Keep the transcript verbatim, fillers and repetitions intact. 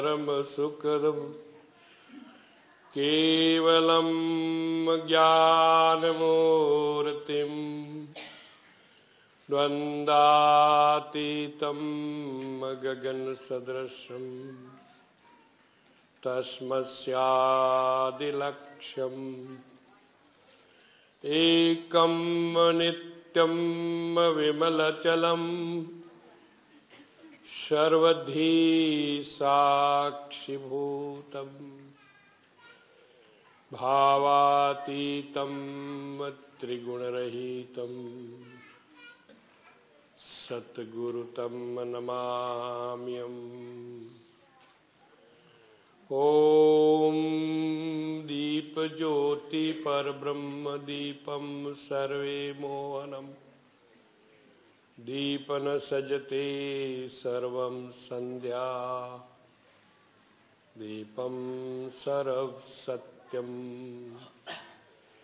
परम सुखदं केवलं ज्ञानमूर्तिं द्वन्द्वातीतं गगनसदृशं तस्मस्यादिलक्ष्यम् एकं नित्यं विमलचलं सर्वधी साक्षिभूतम् भावातीतं त्रिगुणरहितं सद्गुरुतं नमाम्यहम्। ओम दीप ज्योति परब्रह्म दीपम सर्वे मोहनम दीपन सजते सर्वं संध्या दीपम सर्व सत्यम।